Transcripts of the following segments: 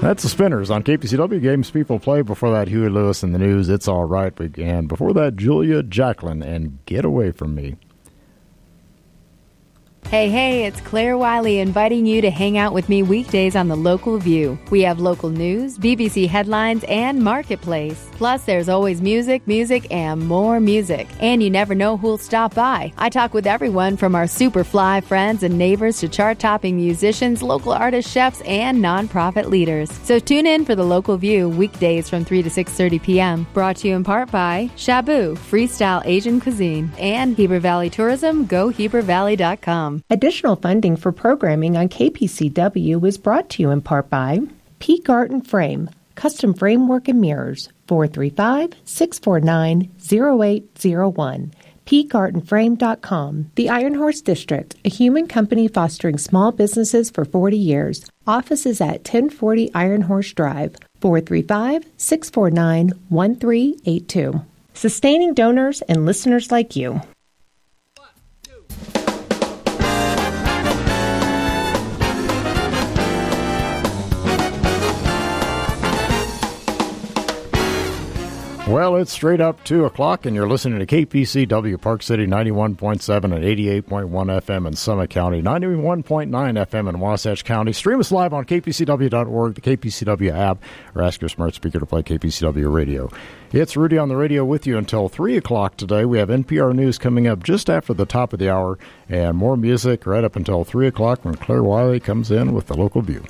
That's the Spinners on KPCW. Games people play. Before that, Huey Lewis in the news. It's all right. And before that, Julia Jacqueline and Get Away From Me. Hey, it's Claire Wiley inviting you to hang out with me weekdays on the Local View. We have local news, BBC headlines, and Marketplace. Plus, there's always music, and more music. And you never know who'll stop by. I talk with everyone from our super fly friends and neighbors to chart-topping musicians, local artists, chefs, and nonprofit leaders. So tune in for the Local View weekdays from 3 to 6:30 p.m. Brought to you in part by Shabu, Freestyle Asian Cuisine, and Heber Valley Tourism, GoHeberValley.com. Additional funding for programming on KPCW is brought to you in part by Peak Art and Frame, custom framework and mirrors, 435-649-0801. PeakArtandFrame.com. The Iron Horse District, a human company fostering small businesses for 40 years. Office is at 1040 Iron Horse Drive, 435-649-1382. Sustaining donors and listeners like you. Well, it's straight up 2 o'clock, and you're listening to KPCW Park City 91.7 and 88.1 FM in Summit County, 91.9 FM in Wasatch County. Stream us live on kpcw.org, the KPCW app, or ask your smart speaker to play KPCW radio. It's Rudy on the radio with you until 3 o'clock today. We have NPR News coming up just after the top of the hour, and more music right up until 3 o'clock when Claire Wiley comes in with the Local View.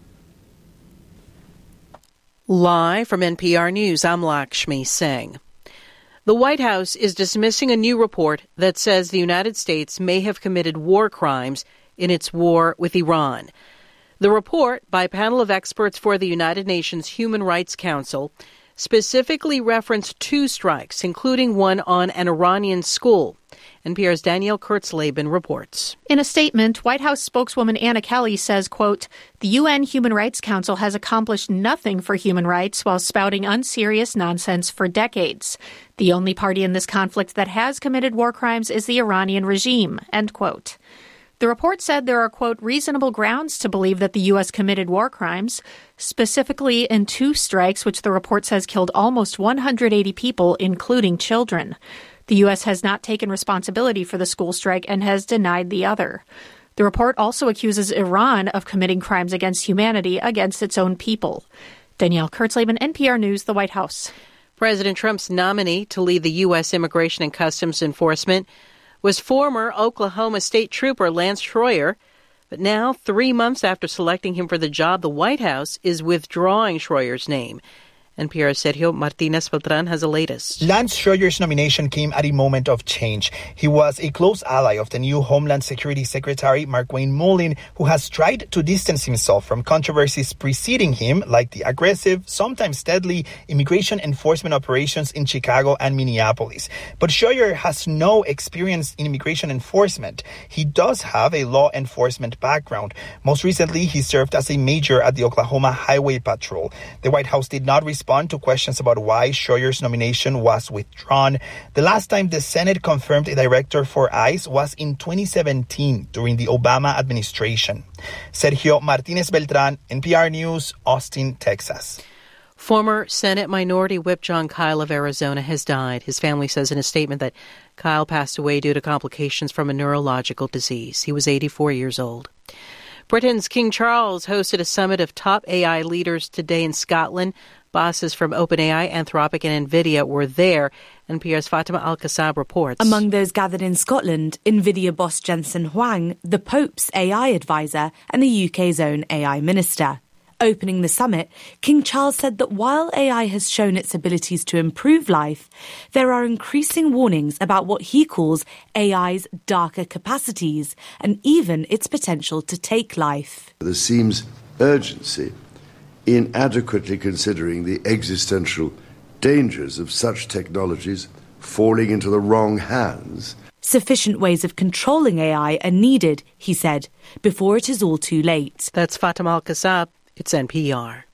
Live from NPR News, I'm Lakshmi Singh. The White House is dismissing a new report that says the United States may have committed war crimes in its war with Iran. The report, by a panel of experts for the United Nations Human Rights Council, specifically referenced 2 strikes, including one on an Iranian school. NPR's Danielle Kurtzleben reports. In a statement, White House spokeswoman Anna Kelly says, quote, "The UN Human Rights Council has accomplished nothing for human rights while spouting unserious nonsense for decades. The only party in this conflict that has committed war crimes is the Iranian regime," end quote. The report said there are, quote, "reasonable grounds to believe that the U.S. committed war crimes, specifically in 2 strikes, which the report says killed almost 180 people, including children. The U.S. has not taken responsibility for the school strike and has denied the other. The report also accuses Iran of committing crimes against humanity against its own people." Danielle Kurtzleben, NPR News, the White House. President Trump's nominee to lead the U.S. Immigration and Customs Enforcement was former Oklahoma State Trooper Lance Schroyer. But now, 3 months after selecting him for the job, the White House is withdrawing Schroyer's name. NPR's Sergio Martinez Beltran has the latest. Lance Schroyer's nomination came at a moment of change. He was a close ally of the new Homeland Security Secretary Markwayne Mullin, who has tried to distance himself from controversies preceding him, like the aggressive, sometimes deadly, immigration enforcement operations in Chicago and Minneapolis. But Schroyer has no experience in immigration enforcement. He does have a law enforcement background. Most recently, he served as a major at the Oklahoma Highway Patrol. The White House did not respond to questions about why Schroyer's nomination was withdrawn. The last time the Senate confirmed a director for ICE was in 2017 during the Obama administration. Sergio Martinez Beltran, NPR News, Austin, Texas. Former Senate Minority Whip John Kyle of Arizona has died. His family says in a statement that Kyle passed away due to complications from a neurological disease. He was 84 years old. Britain's King Charles hosted a summit of top AI leaders today in Scotland. Bosses from OpenAI, Anthropic, and NVIDIA were there. NPR's Fatima Al-Kassab reports. Among those gathered in Scotland, NVIDIA boss Jensen Huang, the Pope's AI advisor, and the UK's own AI minister. Opening the summit, King Charles said that while AI has shown its abilities to improve life, there are increasing warnings about what he calls AI's darker capacities and even its potential to take life. There seems urgency in adequately considering the existential dangers of such technologies falling into the wrong hands. Sufficient ways of controlling AI are needed, he said, before it is all too late. That's Fatima Al-Kassab. It's NPR.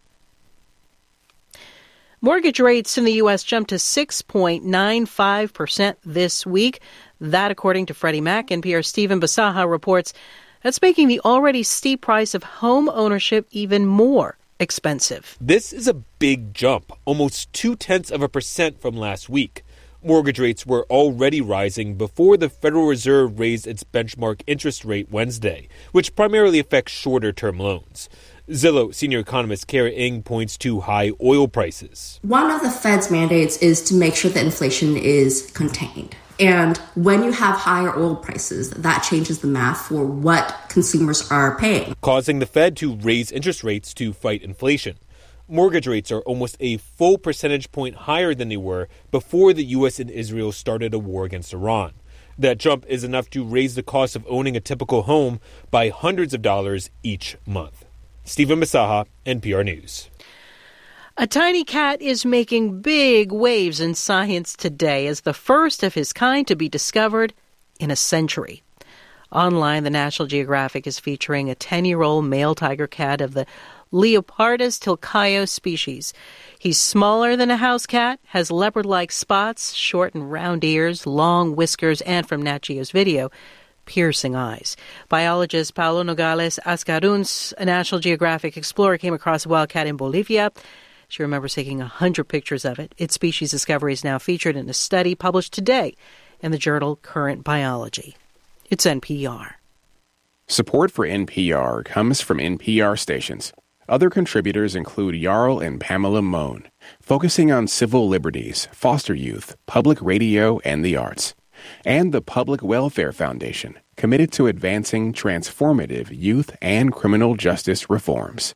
Mortgage rates in the U.S. jumped to 6.95% this week. That, according to Freddie Mac. NPR's Stephen Basaha reports that's making the already steep price of home ownership even more expensive. This is a big jump, almost 0.2% from last week. Mortgage rates were already rising before the Federal Reserve raised its benchmark interest rate Wednesday, which primarily affects shorter-term loans. Zillow senior economist Kara Ng points to high oil prices. One of the Fed's mandates is to make sure that inflation is contained. And when you have higher oil prices, that changes the math for what consumers are paying, causing the Fed to raise interest rates to fight inflation. Mortgage rates are almost a full percentage point higher than they were before the U.S. and Israel started a war against Iran. That jump is enough to raise the cost of owning a typical home by hundreds of dollars each month. Stephen Masaha, NPR News. A tiny cat is making big waves in science today as the first of his kind to be discovered in a century. Online, the National Geographic is featuring a 10-year-old male tiger cat of the Leopardus tilcaio species. He's smaller than a house cat, has leopard-like spots, short and round ears, long whiskers, and from Nat Geo's video, piercing eyes. Biologist Paulo Nogales Ascaruns, a National Geographic explorer, came across a wild cat in Bolivia. She remembers taking 100 pictures of it. Its species discovery is now featured in a study published today in the journal Current Biology. It's NPR. Support for NPR comes from NPR stations. Other contributors include Jarl and Pamela Mohn, focusing on civil liberties, foster youth, public radio, and the arts. And the Public Welfare Foundation, committed to advancing transformative youth and criminal justice reforms.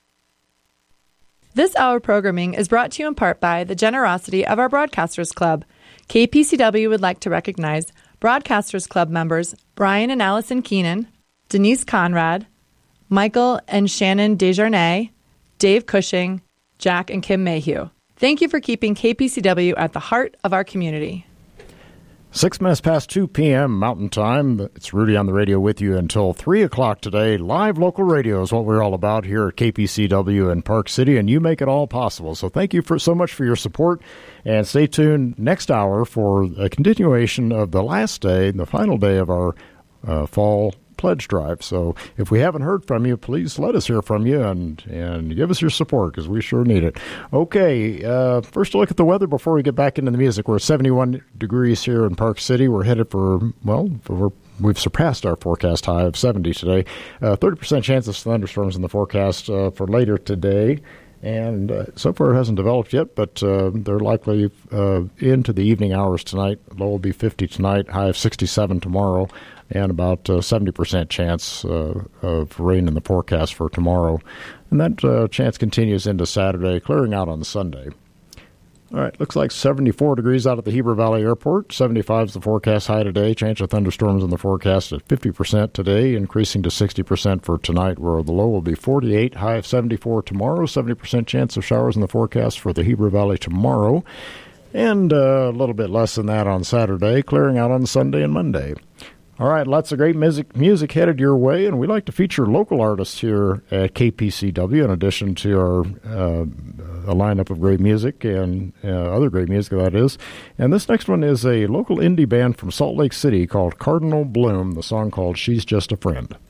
This hour programming is brought to you in part by the generosity of our Broadcasters Club. KPCW would like to recognize Broadcasters Club members Brian and Allison Keenan, Denise Conrad, Michael and Shannon Desjarnais, Dave Cushing, Jack and Kim Mayhew. Thank you for keeping KPCW at the heart of our community. 6 minutes past 2 p.m. Mountain Time. It's Rudy on the radio with you until 3 o'clock today. Live local radio is what we're all about here at KPCW in Park City, and you make it all possible. So thank you so much for your support, and stay tuned next hour for a continuation of the last day, the final day of our fall pledge drive. So if we haven't heard from you, please let us hear from you and give us your support, because we sure need it. Okay, first a look at the weather before we get back into the music. We're 71 degrees here in Park City. We're headed we've surpassed our forecast high of 70 today. 30% chance of thunderstorms in the forecast for later today. And so far it hasn't developed yet, but they're likely into the evening hours tonight. Low will be 50 tonight, high of 67 tomorrow, and about 70% chance of rain in the forecast for tomorrow. And that chance continues into Saturday, clearing out on Sunday. All right, looks like 74 degrees out at the Heber Valley Airport. 75 is the forecast high today. Chance of thunderstorms in the forecast at 50% today, increasing to 60% for tonight, where the low will be 48, high of 74 tomorrow. 70% chance of showers in the forecast for the Heber Valley tomorrow, and a little bit less than that on Saturday, clearing out on Sunday and Monday. All right, lots of great music headed your way, and we like to feature local artists here at KPCW in addition to our a lineup of great music and other great music, that is. And this next one is a local indie band from Salt Lake City called Cardinal Bloom, the song called She's Just a Friend.